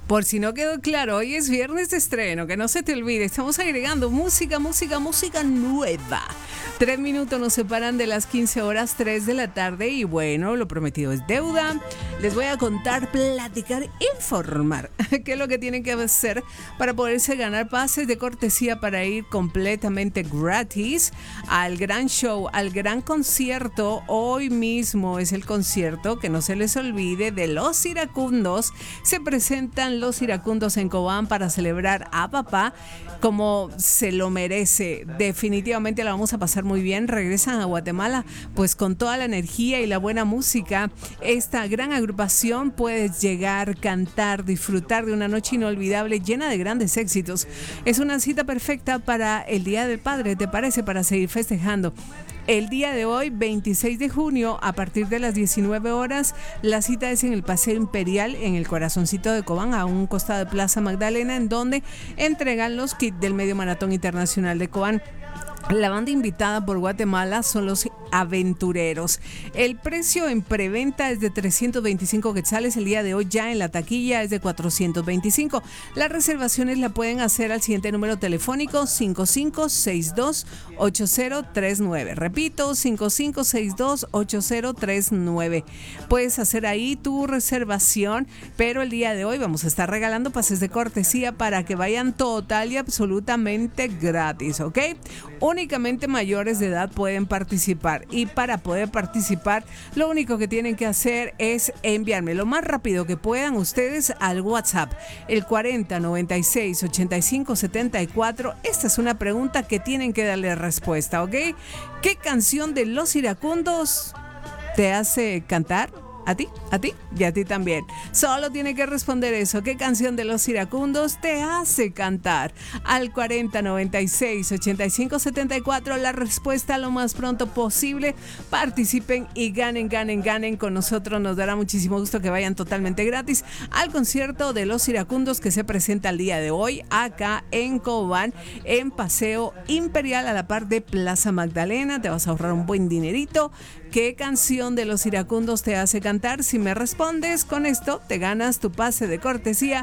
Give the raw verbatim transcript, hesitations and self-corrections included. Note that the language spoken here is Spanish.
Por si no quedó claro, hoy es viernes de estreno, que no se te olvide, estamos agregando música, música, música nueva. Tres minutos nos separan de las quince horas, tres de la tarde y bueno, lo prometido es deuda. Les voy a contar, platicar, informar qué es lo que tienen que hacer para poderse ganar pases de cortesía para ir completamente gratis al gran show, al gran concierto. Hoy mismo es el concierto, que no se les olvide, de Los Iracundos. Se presentan Los Iracundos en Cobán para celebrar a papá como se lo merece. Definitivamente la vamos a pasar muy bien. Regresan a Guatemala pues con toda la energía y la buena música. Esta gran agrupación, puedes llegar, cantar, disfrutar de una noche inolvidable llena de grandes éxitos. Es una cita perfecta para el Día del Padre, ¿te parece? Para seguir festejando. El día de hoy, veintiséis de junio, a partir de las diecinueve horas, la cita es en el Paseo Imperial, en el corazoncito de Cobán, a un costado de Plaza Magdalena, en donde entregan los kits del Medio Maratón Internacional de Cobán. La banda invitada por Guatemala son los Aventureros. El precio en preventa es de trescientos veinticinco quetzales. El día de hoy ya en la taquilla es de cuatrocientos veinticinco. Las reservaciones la pueden hacer al siguiente número telefónico: cinco cinco seis dos ocho cero tres nueve. Repito, cinco cinco seis dos ocho cero tres nueve. Puedes hacer ahí tu reservación, pero el día de hoy vamos a estar regalando pases de cortesía para que vayan total y absolutamente gratis, ¿ok? Únicamente mayores de edad pueden participar, y para poder participar lo único que tienen que hacer es enviarme lo más rápido que puedan ustedes al WhatsApp, el cuarenta noventa y seis ochenta y cinco setenta y cuatro. Esta es una pregunta que tienen que darle respuesta, ¿ok? ¿Qué canción de Los Iracundos te hace cantar? ¿A ti? ¿A ti? Y a ti también. Solo tiene que responder eso. ¿Qué canción de Los Iracundos te hace cantar? Al cuarenta noventa y seis ochenta y cinco setenta y cuatro. La respuesta lo más pronto posible. Participen y ganen, ganen, ganen con nosotros. Nos dará muchísimo gusto que vayan totalmente gratis al concierto de Los Iracundos, que se presenta el día de hoy acá en Cobán, en Paseo Imperial, a la par de Plaza Magdalena. Te vas a ahorrar un buen dinerito. ¿Qué canción de Los Iracundos te hace cantar? Si me respondes con esto, te ganas tu pase de cortesía